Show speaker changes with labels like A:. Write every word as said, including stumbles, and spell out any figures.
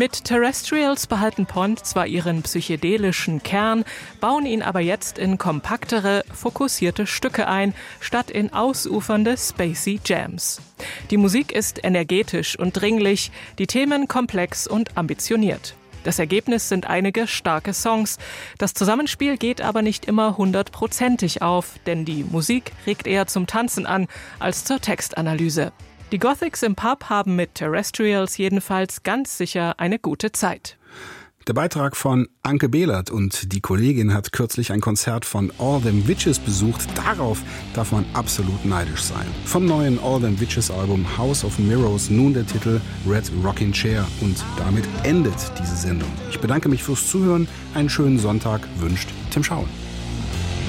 A: Mit Terrestrials behalten Pond zwar ihren psychedelischen Kern, bauen ihn aber jetzt in kompaktere, fokussierte Stücke ein, statt in ausufernde spacey Jams. Die Musik ist energetisch und dringlich, die Themen komplex und ambitioniert. Das Ergebnis sind einige starke Songs. Das Zusammenspiel geht aber nicht immer hundertprozentig auf, denn die Musik regt eher zum Tanzen an als zur Textanalyse. Die Gothics im Pub haben mit Terrestrials jedenfalls ganz sicher eine gute Zeit.
B: Der Beitrag von Anke Behlert, und die Kollegin hat kürzlich ein Konzert von All Them Witches besucht. Darauf darf man absolut neidisch sein. Vom neuen All Them Witches Album House of Mirrors nun der Titel Red Rocking Chair, und damit endet diese Sendung. Ich bedanke mich fürs Zuhören. Einen schönen Sonntag wünscht Tim Schauen.